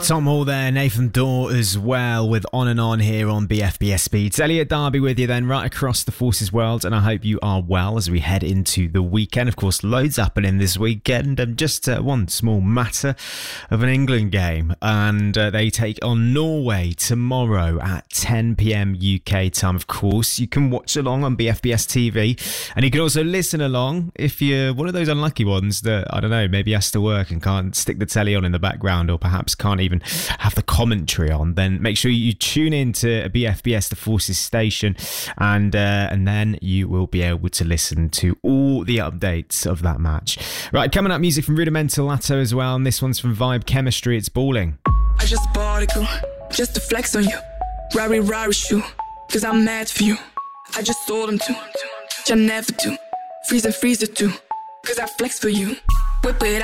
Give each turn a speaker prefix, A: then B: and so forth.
A: Tom Hall there, Nathan Dawe as well with On and On here on BFBS Speeds. Elliot Darby with you then right across the Forces world, and I hope you are well as we head into the weekend. Of course, loads happening this weekend. Just one small matter of an England game, and they take on Norway tomorrow at 10 p.m. UK time. Of course, you can watch along on BFBS TV, and you can also listen along if you're one of those unlucky ones that, I don't know, maybe has to work and can't stick the telly on in the background, or perhaps can't even have the commentary on. Then make sure you tune in to BFBS, the Forces station, and then you will be able to listen to all the updates of that match. Right, coming up, music from Rudimental Lato as well, and this one's from Vibe Chemistry. It's Balling.
B: I just bought a girl, just to flex on you. Rari shoe, cause I'm mad for you. I just sold them to, you never do. Freezer too, cause I flex for you. Whip it